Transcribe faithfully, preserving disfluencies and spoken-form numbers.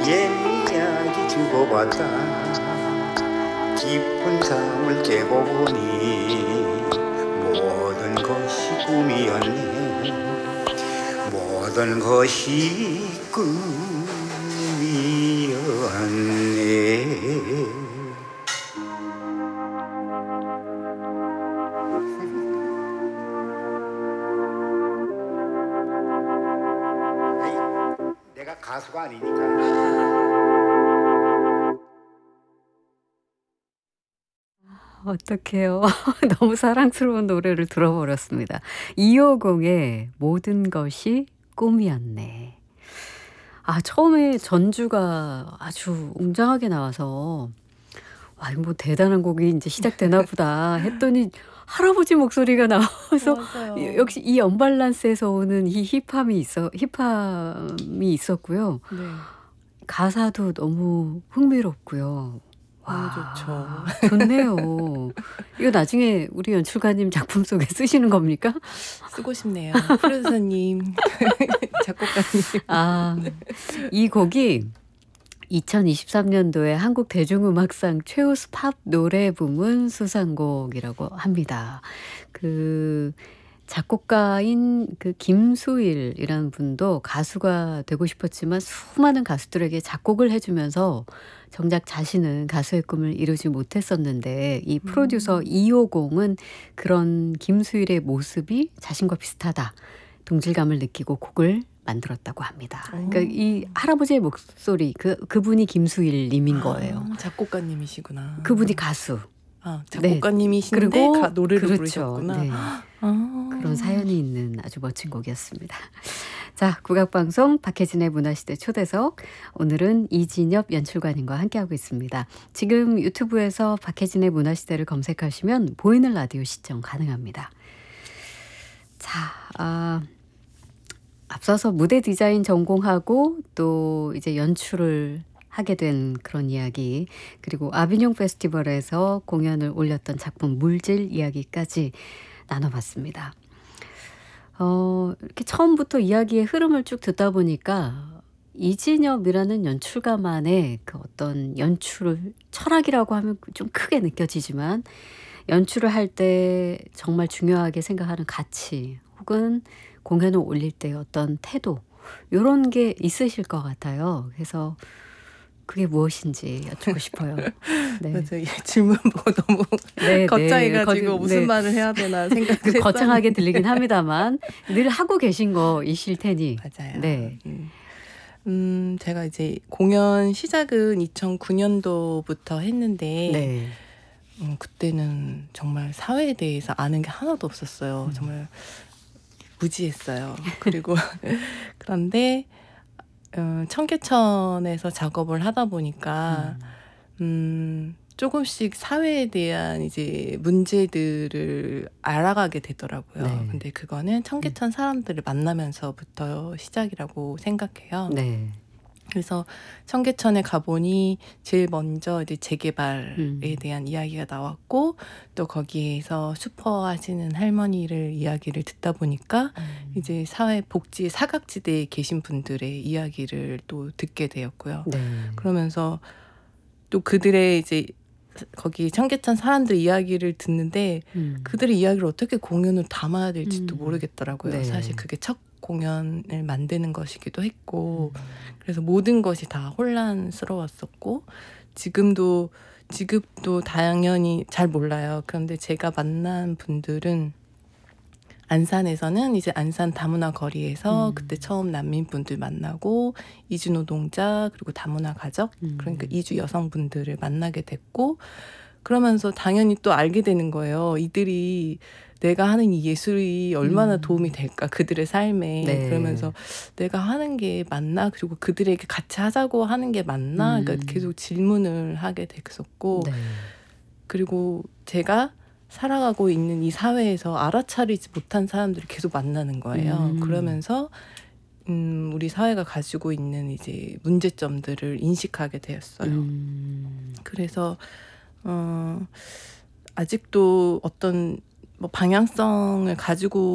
옛 이야기 주고받다 깊은 잠을 깨고 보니 모든 것이 꿈이었네. 모든 것이 꿈이었네. 내가 가수가 아니니까. 어떡해요. 너무 사랑스러운 노래를 들어버렸습니다. 이오공의 모든 것이 꿈이었네. 아, 처음에 전주가 아주 웅장하게 나와서 '와, 뭐 대단한 곡이 인제 시작되나 보다.' 했더니 할아버지 목소리가 나와서 맞아요. 역시 이 언밸런스에서 오는 이 힙함이 있어 힙함이 있었고요. 네. 가사도 너무 흥미롭고요. 너무 좋죠. 와, 좋네요. 이거 나중에 우리 연출가님 작품 속에 쓰시는 겁니까? 쓰고 싶네요. 프로듀서님, 작곡가님. 아, 이 곡이 이천이십삼 년도에 한국 대중음악상 최우수 팝 노래 부문 수상곡이라고 합니다. 그 작곡가인 그 김수일이라는 분도 가수가 되고 싶었지만 수많은 가수들에게 작곡을 해주면서 정작 자신은 가수의 꿈을 이루지 못했었는데 이 프로듀서 음. 이오공은 그런 김수일의 모습이 자신과 비슷하다. 동질감을 느끼고 곡을 만들었다고 합니다. 그러니까 이 할아버지의 목소리, 그 그분이 김수일님인 거예요. 아, 작곡가님이시구나. 그분이 가수. 아, 네. 작곡가님이신데 그리고 가, 노래를 그렇죠. 부르셨구나. 네. 아. 그런 사연이 있는 아주 멋진 곡이었습니다. 자, 국악방송 박혜진의 문화시대 초대석. 오늘은 이진엽 연출가님과 함께하고 있습니다. 지금 유튜브에서 박혜진의 문화시대를 검색하시면 보이는 라디오 시청 가능합니다. 자, 아, 앞서서 무대 디자인 전공하고 또 이제 연출을 하게 된 그런 이야기, 그리고 아비뇽 페스티벌에서 공연을 올렸던 작품 물질 이야기까지 나눠봤습니다. 어, 이렇게 처음부터 이야기의 흐름을 쭉 듣다 보니까 이진엽이라는 연출가만의 그 어떤 연출 철학이라고 하면 좀 크게 느껴지지만 연출을 할 때 정말 중요하게 생각하는 가치 혹은 공연을 올릴 때 어떤 태도 이런 게 있으실 것 같아요. 그래서 그게 무엇인지 여쭙고 싶어요. 네. 맞아요. 이 질문 보고 너무 네, 거창해가지고 네. 거짓- 무슨 네. 말을 해야 되나 생각을 그 거창하게 했었는데. 들리긴 합니다만 늘 하고 계신 거이실 테니. 맞아요. 네. 음. 음, 제가 이제 공연 시작은 이천구 년도부터 했는데 네. 음, 그때는 정말 사회에 대해서 아는 게 하나도 없었어요. 음. 정말 무지했어요. 그리고 그런데 어, 청계천에서 작업을 하다 보니까 음, 조금씩 사회에 대한 이제 문제들을 알아가게 되더라고요. 네. 근데 그거는 청계천 사람들을 만나면서부터 시작이라고 생각해요. 네. 그래서 청계천에 가보니 제일 먼저 이제 재개발에 음. 대한 이야기가 나왔고 또 거기에서 슈퍼 하시는 할머니를 이야기를 듣다 보니까 음. 이제 사회 복지 사각지대에 계신 분들의 이야기를 또 듣게 되었고요. 네. 그러면서 또 그들의 이제 거기 청계천 사람들 이야기를 듣는데 음. 그들의 이야기를 어떻게 공연으로 담아야 될지도 음. 모르겠더라고요. 네. 사실 그게 첫 공연을 만드는 것이기도 했고 음. 그래서 모든 것이 다 혼란스러웠었고 지금도 지금도 당연히 잘 몰라요. 그런데 제가 만난 분들은 안산에서는 이제 안산 다문화 거리에서 음. 그때 처음 난민분들 만나고 이주 노동자 그리고 다문화 가족 음. 그러니까 이주 여성분들을 만나게 됐고 그러면서 당연히 또 알게 되는 거예요. 이들이 내가 하는 이 예술이 얼마나 음. 도움이 될까 그들의 삶에. 네. 그러면서 내가 하는 게 맞나 그리고 그들에게 같이 하자고 하는 게 맞나 음. 그러니까 계속 질문을 하게 됐었고 네. 그리고 제가 살아가고 있는 이 사회에서 알아차리지 못한 사람들을 계속 만나는 거예요. 음. 그러면서 음, 우리 사회가 가지고 있는 이제 문제점들을 인식하게 되었어요. 음. 그래서 어, 아직도 어떤 뭐 방향성을 가지고